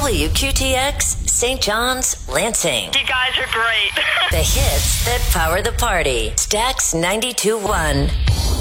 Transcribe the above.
WQTX, St. John's, Lansing. You guys are great. The hits that power the party. Stax 92.1.